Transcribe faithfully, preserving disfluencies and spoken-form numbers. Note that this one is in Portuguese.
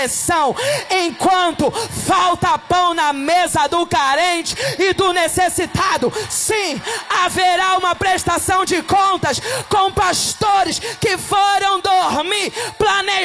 Enquanto falta pão na mesa do carente e do necessitado, sim, haverá uma prestação de contas com pastores que foram dormir, planejar